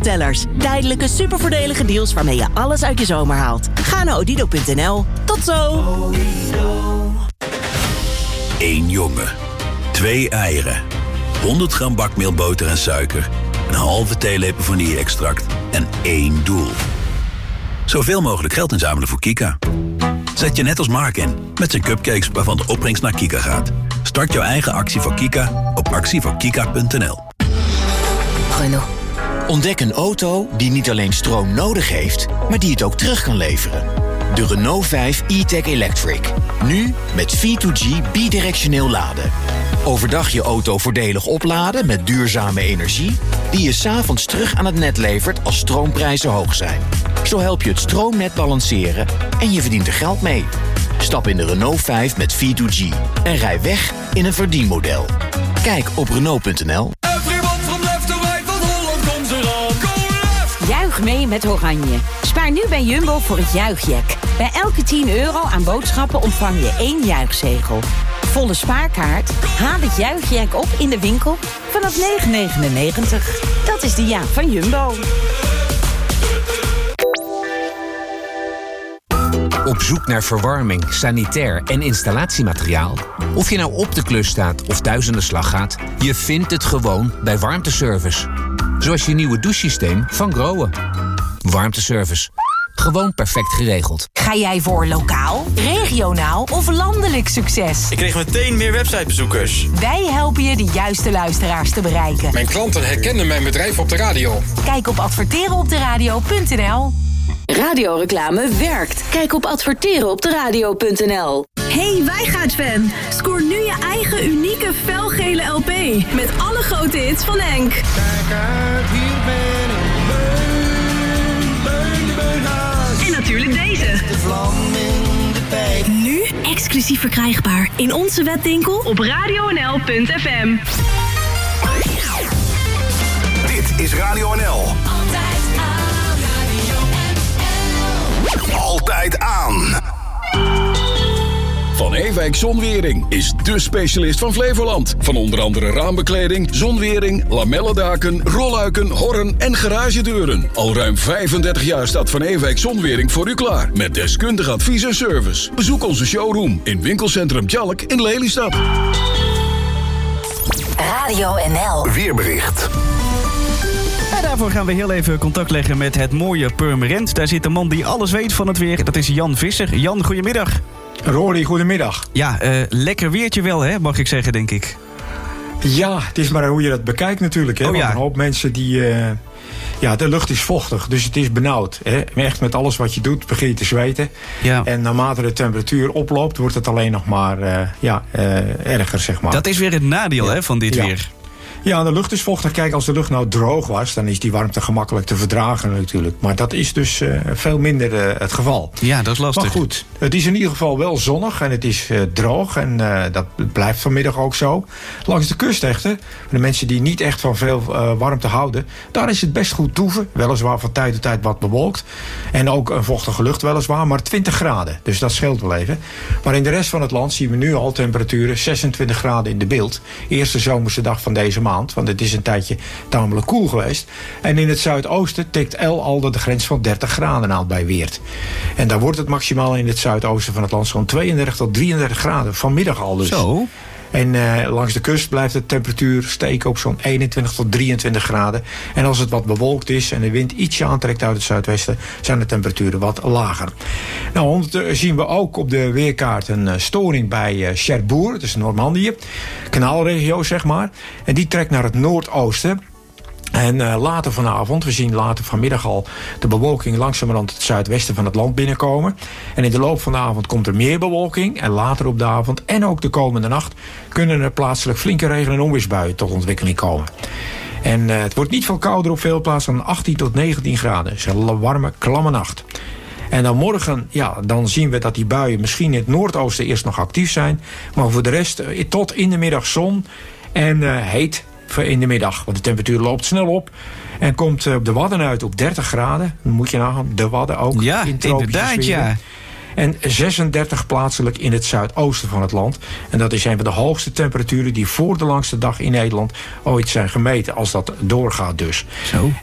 zomervertellers. Tijdelijke supervoordelige deals waarmee je alles uit je zomer haalt. Ga naar odido.nl. Tot zo! 1 jongen, 2 eieren, 100 gram bakmeelboter en suiker, een halve theelepel vanille-extract en 1 doel. Zoveel mogelijk geld inzamelen voor Kika. Zet je net als Mark in, met zijn cupcakes waarvan de opbrengst naar Kika gaat. Start jouw eigen actie voor Kika op actievoorkika.nl. Renault. Ontdek een auto die niet alleen stroom nodig heeft, maar die het ook terug kan leveren. De Renault 5 E-Tech Electric. Nu met V2G bidirectioneel laden. Overdag je auto voordelig opladen met duurzame energie, die je 's avonds terug aan het net levert als stroomprijzen hoog zijn. Zo help je het stroomnet balanceren en je verdient er geld mee. Stap in de Renault 5 met V2G en rij weg in een verdienmodel. Kijk op Renault.nl. Juich mee met Oranje. Spaar nu bij Jumbo voor het juichjack. Bij elke €10 aan boodschappen ontvang je 1 juichzegel. Volle spaarkaart? Haal het juichjack op in de winkel vanaf €9,99. Dat is de jaak van Jumbo. Op zoek naar verwarming, sanitair en installatiemateriaal? Of je nou op de klus staat of thuis aan de slag gaat, je vindt het gewoon bij Warmteservice. Zoals je nieuwe douchesysteem van Groen. Warmteservice. Gewoon perfect geregeld. Ga jij voor lokaal, regionaal of landelijk succes? Ik kreeg meteen meer websitebezoekers. Wij helpen je de juiste luisteraars te bereiken. Mijn klanten herkennen mijn bedrijf op de radio. Kijk op adverterenopderadio.nl. Radioreclame werkt. Kijk op adverterenopderadio.nl. Hey Wijngaard-fan, scoor nu je eigen unieke felgele LP met alle grote hits van Henk. Kijk uit, hier ben ik, beun. En natuurlijk deze. De vlam in de pijp. Nu exclusief verkrijgbaar in onze webwinkel op radionl.fm. Dit is Radio NL. Altijd aan. Van Ewijk Zonwering is dé specialist van Flevoland. Van onder andere raambekleding, zonwering, lamellendaken, rolluiken, horren en garagedeuren. Al ruim 35 jaar staat Van Ewijk Zonwering voor u klaar. Met deskundig advies en service. Bezoek onze showroom in winkelcentrum Tjalk in Lelystad. Radio NL. Weerbericht. En daarvoor gaan we heel even contact leggen met het mooie Purmerend. Daar zit een man die alles weet van het weer. Dat is Jan Visser. Jan, goedemiddag. Rory, goedemiddag. Ja, lekker weertje wel, hè, mag ik zeggen, denk ik. Ja, het is maar hoe je dat bekijkt natuurlijk. Hè? Oh, ja. Want een hoop mensen die... de lucht is vochtig, dus het is benauwd. Hè? Echt met alles wat je doet begin je te zweten. Ja. En naarmate de temperatuur oploopt, wordt het alleen nog maar erger, zeg maar. Dat is weer het nadeel hè, van dit weer. Ja, de lucht is vochtig. Kijk, als de lucht nou droog was, dan is die warmte gemakkelijk te verdragen natuurlijk. Maar dat is dus veel minder het geval. Ja, dat is lastig. Maar goed, het is in ieder geval wel zonnig en het is droog. En dat blijft vanmiddag ook zo. Langs de kust echter, de mensen die niet echt van veel warmte houden, daar is het best goed toeven. Weliswaar van tijd tot tijd wat bewolkt. En ook een vochtige lucht weliswaar, maar 20 graden. Dus dat scheelt wel even. Maar in de rest van het land zien we nu al temperaturen 26 graden in de beeld. Eerste zomerse dag van deze maand. Want het is een tijdje tamelijk koel geweest. En in het zuidoosten tikt El al de grens van 30 graden aan bij Weert. En daar wordt het maximaal in het zuidoosten van het land zo'n 32 tot 33 graden. Vanmiddag al dus. Zo. En langs de kust blijft de temperatuur steken op zo'n 21 tot 23 graden. En als het wat bewolkt is en de wind ietsje aantrekt uit het zuidwesten, zijn de temperaturen wat lager. Nou, zien we ook op de weerkaart een storing bij Cherbourg, dat is Normandië. Kanaalregio, zeg maar. En die trekt naar het noordoosten. En later vanavond, we zien later vanmiddag al de bewolking langzamerhand het zuidwesten van het land binnenkomen. En in de loop van de avond komt er meer bewolking. En later op de avond en ook de komende nacht kunnen er plaatselijk flinke regen- en onweersbuien tot ontwikkeling komen. En het wordt niet veel kouder op veel plaatsen dan 18 tot 19 graden. Het is een warme, klamme nacht. En dan morgen, dan zien we dat die buien misschien in het noordoosten eerst nog actief zijn. Maar voor de rest tot in de middag zon en heet in de middag. Want de temperatuur loopt snel op. En komt op de Wadden uit op 30 graden. Dan moet je nagaan, de Wadden ook. Ja, in tropische inderdaad, sferen. ja. En 36 plaatselijk in het zuidoosten van het land. En dat is een van de hoogste temperaturen die voor de langste dag in Nederland ooit zijn gemeten. Als dat doorgaat dus. Zo.